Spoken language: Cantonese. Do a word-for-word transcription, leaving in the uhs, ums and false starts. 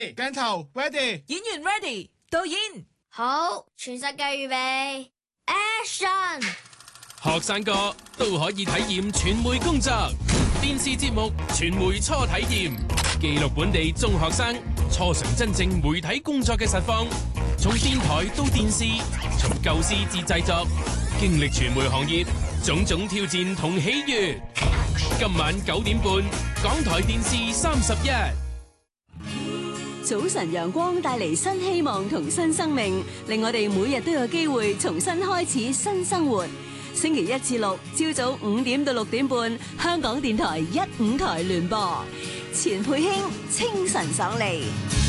鏡頭 ready， 演員 ready，導演好，全世界預備 ，action！ 學生哥都可以體驗傳媒工作，電視節目傳媒初體驗，記錄本地中學生初嘗真正媒體工作嘅實況，從電台到電視，從構思至製作，經歷傳媒行業種種挑戰同喜悅。今晚九點半，港台電視三十一。 早晨陽光帶嚟新希望同新生命，令我哋每日都有機會重新開始新生活。星期一至六朝早五點到六點半，香港電台一五台聯播，錢佩卿清晨爽利。